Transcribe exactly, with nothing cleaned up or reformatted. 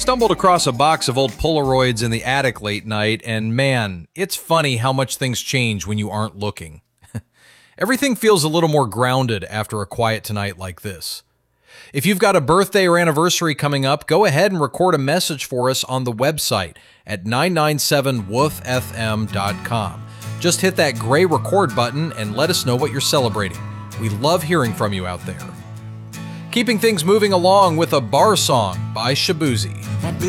stumbled across a box of old Polaroids in the attic late night, and man, it's funny how much things change when you aren't looking. Everything feels a little more grounded after a quiet tonight like this. If you've got a birthday or anniversary coming up, go ahead and record a message for us on the website at nine nine seven woof f m dot com. Just hit that gray record button and let us know what you're celebrating. We love hearing from you out there. Keeping things moving along with a bar song by Shaboozey.